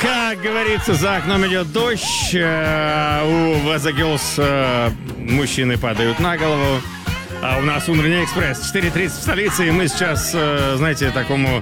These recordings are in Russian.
Как говорится, за окном идет дождь, у The Girls мужчины падают на голову, а у нас «Утренний экспресс» 4:30 в столице, и мы сейчас, знаете, такому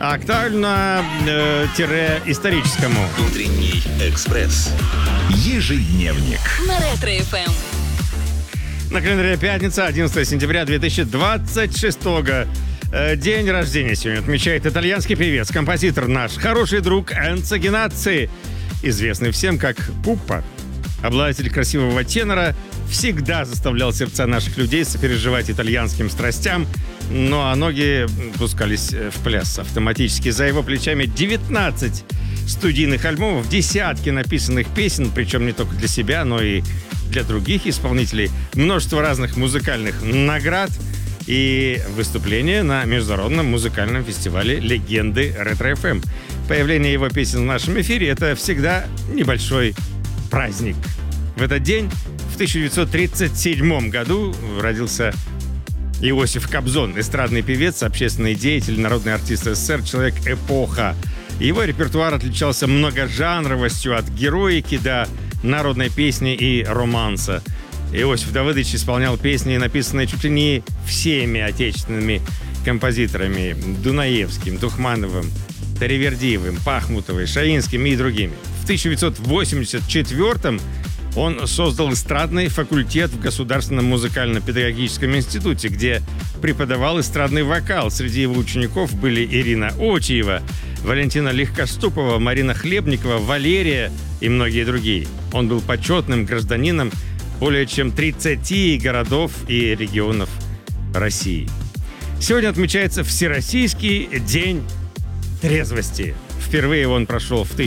актуально-историческому. «Утренний экспресс». Ежедневник. На Ретро-ФМ. На календаре пятница, 11 сентября 2026 День рождения сегодня отмечает итальянский певец, композитор наш, хороший друг Энцо Генацци, известный всем как Пуппа. Обладатель красивого тенора всегда заставлял сердца наших людей сопереживать итальянским страстям, ну а ноги пускались в пляс автоматически. За его плечами 19 студийных альбомов, десятки написанных песен, причем не только для себя, но и для других исполнителей, множество разных музыкальных наград и выступления на международном музыкальном фестивале «Легенды Ретро-ФМ». Появление его песен в нашем эфире – это всегда небольшой праздник. В этот день, в 1937 году, родился Иосиф Кобзон, эстрадный певец, общественный деятель, народный артист СССР, человек-эпоха. Его репертуар отличался многожанровостью от героики до народной песни и романса. Иосиф Давыдович исполнял песни, написанные чуть ли не всеми отечественными композиторами: Дунаевским, Тухмановым, Таривердиевым, Пахмутовой, Шаинским и другими. В 1984-м он создал эстрадный факультет в Государственном музыкально-педагогическом институте, где преподавал эстрадный вокал. Среди его учеников были Ирина Очиева, Валентина Легкоступова, Марина Хлебникова, Валерия и многие другие. Он был почетным гражданином более чем 30 городов и регионов России. Сегодня отмечается Всероссийский день трезвости. Впервые он прошел в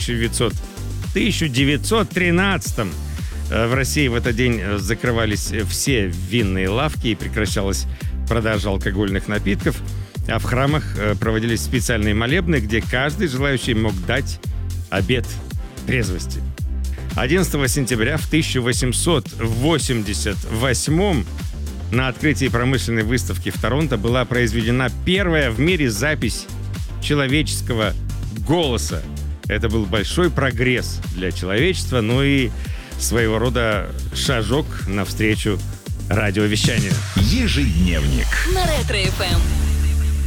1913-м. В России в этот день закрывались все винные лавки и прекращалась продажа алкогольных напитков, а в храмах проводились специальные молебны, где каждый желающий мог дать обет трезвости. 11 сентября в 1888 на открытии промышленной выставки в Торонто была произведена первая в мире запись человеческого голоса. Это был большой прогресс для человечества, ну и своего рода шажок навстречу радиовещанию. Ежедневник. На Ретро-ФМ.